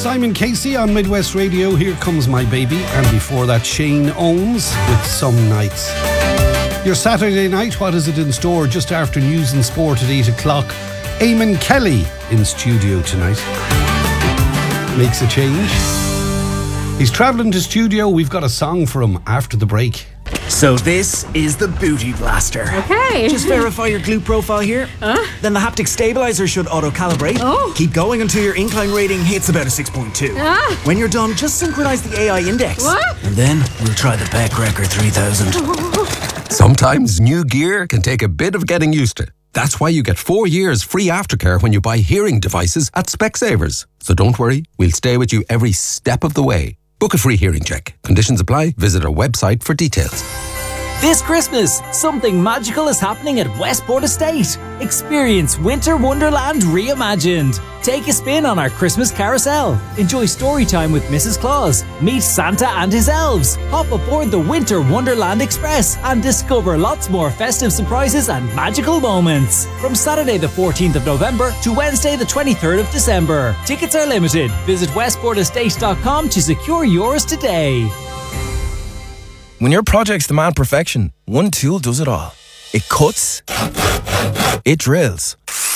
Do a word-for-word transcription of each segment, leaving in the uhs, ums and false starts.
Simon Casey on Midwest Radio. Here Comes My Baby. And before that, Shane Owens with Some Nights. Your Saturday night, what is it in store? Just after news and sport at eight o'clock. Eamon Kelly in studio tonight. Makes a change. He's travelling to studio. We've got a song for him after the break. So this is the Booty Blaster. Okay. Just verify your glute profile here. Huh? Then the haptic stabilizer should auto-calibrate. Oh. Keep going until your incline rating hits about a six point two. Ah. When you're done, just synchronize the A I index. What? And then we'll try the Peck Record three thousand. Sometimes new gear can take a bit of getting used to. That's why you get four years free aftercare when you buy hearing devices at Specsavers. So don't worry, we'll stay with you every step of the way. Book a free hearing check. Conditions apply. Visit our website for details. This Christmas, something magical is happening at Westport Estate. Experience Winter Wonderland reimagined. Take a spin on our Christmas carousel. Enjoy story time with Missus Claus. Meet Santa and his elves. Hop aboard the Winter Wonderland Express and discover lots more festive surprises and magical moments. From Saturday the fourteenth of November to Wednesday the twenty-third of December. Tickets are limited. Visit westport estate dot com to secure yours today. When your projects demand perfection, one tool does it all. It cuts, it drills,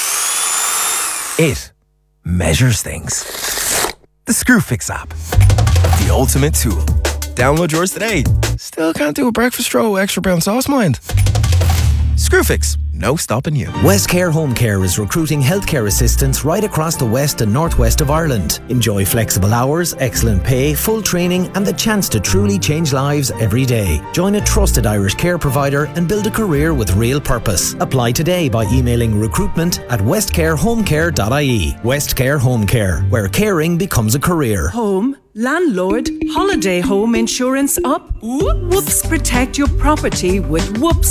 it measures things. The Screwfix app, the ultimate tool. Download yours today. Still can't do a breakfast roll with extra brown sauce, mind? Screwfix, no stopping you. Westcare Home Care is recruiting healthcare assistants right across the west and northwest of Ireland. Enjoy flexible hours, excellent pay, full training and the chance to truly change lives every day. Join a trusted Irish care provider and build a career with real purpose. Apply today by emailing recruitment at westcarehomecare dot I E. Westcare Home Care, where caring becomes a career. Home, landlord, holiday home insurance up? Whoops, protect your property with Whoops